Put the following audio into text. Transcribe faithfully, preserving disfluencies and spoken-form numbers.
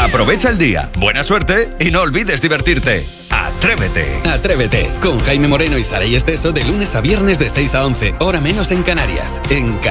Aprovecha el día, buena suerte y no olvides divertirte. Atrévete. Atrévete con Jaime Moreno y Saray Esteso de lunes a viernes de seis a once, hora menos en Canarias, en Canarias.